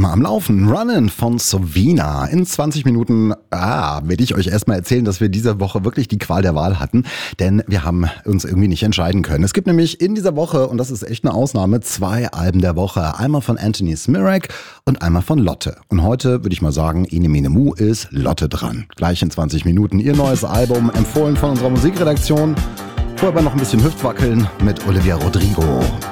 erstmal am Laufen. Runnin' von Sovina. In 20 Minuten werde ich euch erstmal erzählen, dass wir diese Woche wirklich die Qual der Wahl hatten. Denn wir haben uns irgendwie nicht entscheiden können. Es gibt nämlich in dieser Woche, und das ist echt eine Ausnahme, 2 Alben der Woche. Einmal von Anthony Smirak und einmal von Lotte. Und heute würde ich mal sagen, Ine Mene Mu ist Lotte dran. Gleich in 20 Minuten ihr neues Album, empfohlen von unserer Musikredaktion. Vorher aber noch ein bisschen Hüftwackeln mit Olivia Rodrigo.